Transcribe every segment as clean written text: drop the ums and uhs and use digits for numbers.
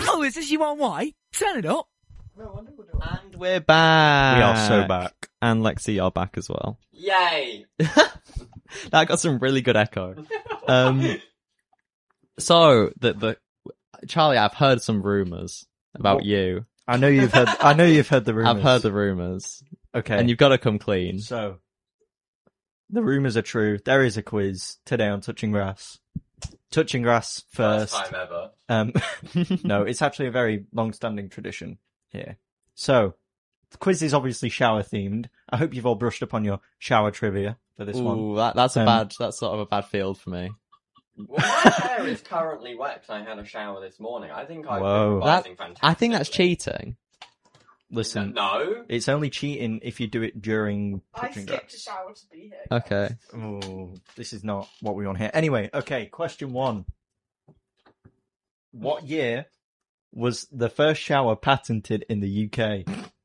Oh, is this you on white? Turn it up. And we're back. We are so back. And Lexi, you're back as well. Yay! That got some really good echo. So the Charlie, I've heard some rumors about you. I know you've heard the rumors. I've heard the rumors. Okay. And you've got to come clean. So, the rumors are true. There is a quiz today on Touching Grass. Touching Grass first. First time ever. No, it's actually a very long-standing tradition here. So, the quiz is obviously shower-themed. I hope you've all brushed up on your shower trivia for this one. Ooh, that's sort of a bad field for me. Well, my hair is currently wet because I had a shower this morning. I think I've Whoa. been revising fantastically. I think that's cheating. Listen, No. it's only cheating if you do it during I Touching skipped a Grass. shower to be here. Okay. Oh, this is not what we want here. Anyway, okay, question 1. What year was the first shower patented in the UK?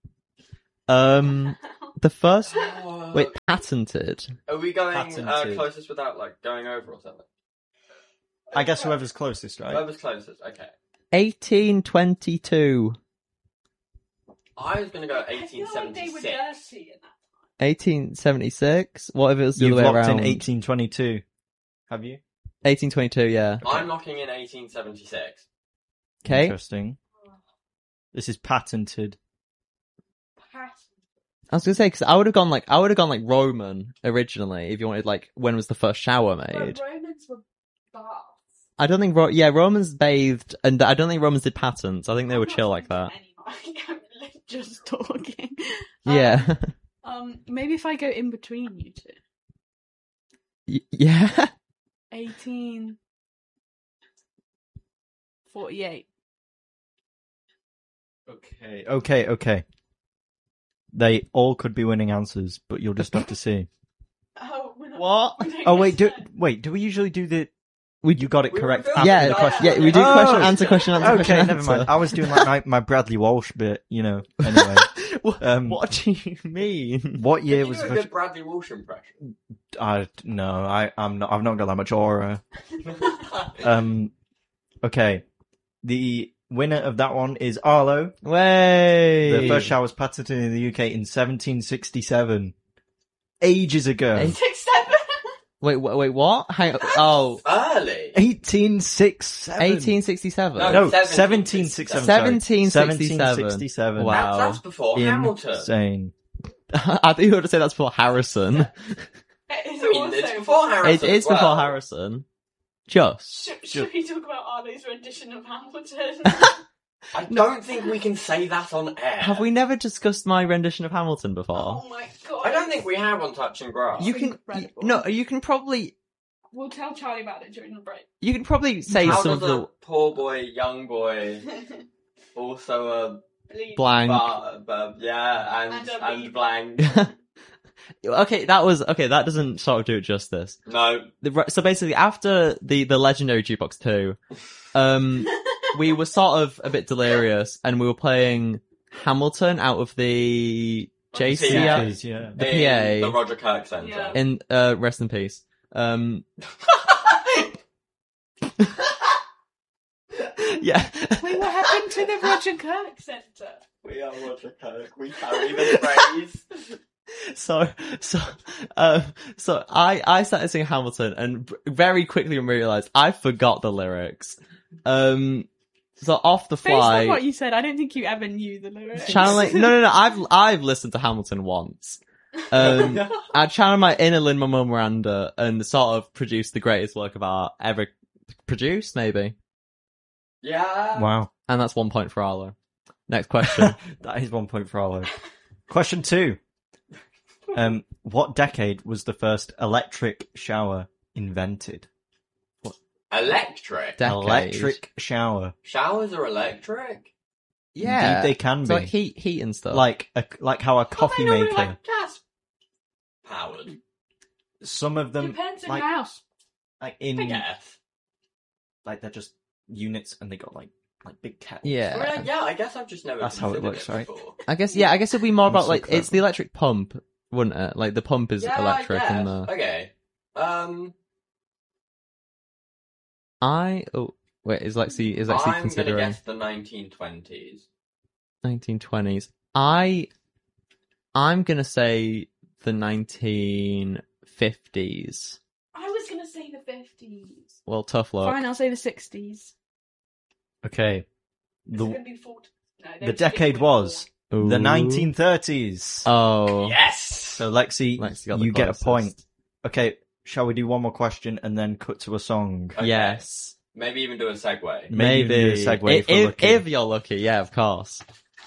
The first wait, Wait, patented. are we going Patented. closest without like going over or something? I guess whoever's closest, right? Whoever's closest. Okay. 1822. I was gonna go I feel like they were 1876. dirty in that. 1876. What if it was the You've other way locked around? in 1822. Have you? 1822. Yeah. I'm locking in 1876. Okay. Interesting. This is patented. I was gonna say because I would have gone like Roman originally if you wanted like when was the first shower made. But Romans were baths. I don't think Romans bathed and I don't think Romans did patents. I think they were chill like that. I'm just talking. Yeah. Maybe if I go in between you two. Yeah. 1848. Okay. They all could be winning answers, but you'll just have to see. Oh, we're not, What? we don't Oh, get wait, do we usually do the... You got it We correct were after Yeah, the question? yeah, we do Oh. question answer question answer question Okay, answer. never mind. I was doing like my Bradley Walsh bit, you know. Anyway, What do you mean? what Did year you was do the a first... good Bradley Walsh impression? No, I've not got that much aura. Okay. The winner of that one is Arlo. Way. The first shower was patented in the UK in 1767. Ages ago. 67. Wait, what? Hang on. Oh, Early. 1867. 1867. No, No, 1767. 1767. 1767. Wow. That's before Hamilton. Insane. I think you were to say that's before Harrison. It's I mean, it's before Harrison. It is as well. before Harrison. Just. Should we talk about Arlo's rendition of Hamilton? I don't think we can say that on air. Have we never discussed my rendition of Hamilton before? Oh my god. I don't think we have on Touching Grass. You can incredible. no. You can probably We'll tell Charlie about it during the break. say How some of does the a poor boy, young boy, also blank. and blank. Okay, that doesn't sort of do it justice. No. So basically, after the legendary Jukebox 2, we were sort of a bit delirious, and we were playing Hamilton out of the JC, Yeah. Yeah. the In PA, the Roger Kirk Centre. Yeah. in rest in peace. Yeah. Wait, what happened to the Roger Kirk Centre? We are Roger Kirk. We carry the phrase. So I started singing Hamilton and very quickly realized I forgot the lyrics. So off the Based on fly, what you said, I don't think you ever knew the lyrics. channeling, no, I've listened to Hamilton once. I channeled my inner Lin-Manuel Miranda and sort of produced the greatest work of art ever produced, maybe. Yeah. Wow. And that's 1 point for Arlo. Next question. That is 1 point for Arlo. Question 2. What decade was the first electric shower invented? Electric. Decade. Electric shower. Showers are electric. Yeah. Indeed they can So be. like heat and stuff. Like how a Are coffee they normally, maker. like gas powered. Some of them, Depends on like, your house. like I in, guess. like they're just units and they got like big kettles. Yeah. Well, yeah, I guess I've just never That's how it considered works, right? before. I guess it'd be more I'm about so like, clever. it's the electric pump, wouldn't it? Like the pump is Yeah, electric I and guess. the... Okay. Wait, is Lexi I'm going to considering guess the 1920s. 1920s? I'm gonna say the 1950s. I was gonna say the 50s. Well, tough luck. Fine, I'll say the 60s. Okay. It's The, gonna be 40. No, the decade was the Ooh. 1930s. Oh, Yes! So Lexi, Lexi got the you get a closest. point. Okay, shall we do one more question and then cut to a song? Okay. Yes. Maybe even do a segue. Maybe do a segue if we're lucky. if you're lucky, yeah, of course.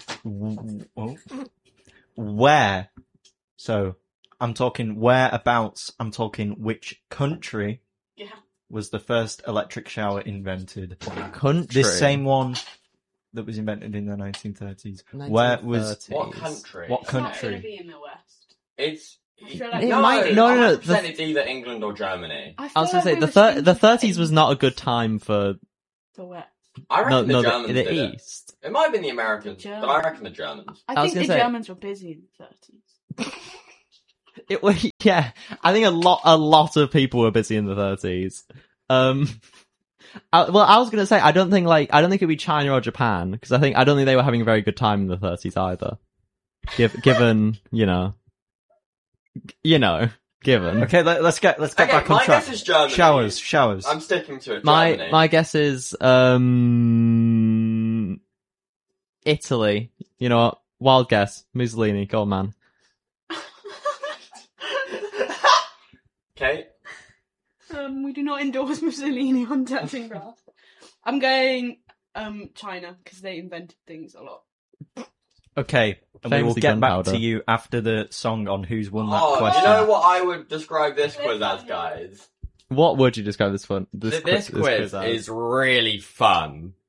Where? So, I'm talking whereabouts. I'm talking which country Yeah. was the first electric shower invented? Country. This same one that was invented in the 1930s. Where was? 1930s. What country? What It's not country? gonna be in the West. It's... I feel like It no, might- no, no, 100% the- it's either England or Germany. I I was feel gonna say like we the were thinking 30s was not a good time for the West. I reckon no the Germans the did it. East. It might have been the Americans, but I reckon the Germans. I I was think the gonna say- Germans were busy in the 30s. It was, yeah. I think a lot of people were busy in the 30s. I was gonna say I don't think it'd be China or Japan because I don't think they were having a very good time in the 30s either. Given given. Okay, let's get Okay, back on my track. guess is Germany. Showers. I'm sticking to it. Germany. My guess is Italy. You know what? Wild guess. Mussolini. Go on, man. Okay. We do not endorse Mussolini on Touching Grass. I'm going China because they invented things a lot. Okay, and we will Famously get back gunpowder. to you after the song on who's won that Oh, question. you know what I would describe this quiz as, guys? What would you describe this one? This quiz as? is really fun.